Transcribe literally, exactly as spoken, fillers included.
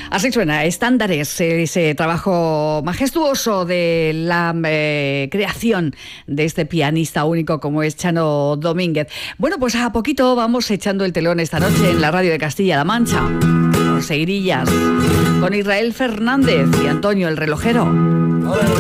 Así suena, Estándares, ese trabajo majestuoso de la eh, creación de este pianista único como es Chano Domínguez. Bueno, pues a poquito vamos echando el telón esta noche en la radio de Castilla-La Mancha, con Seguirillas, con Israel Fernández y Antonio el Relojero.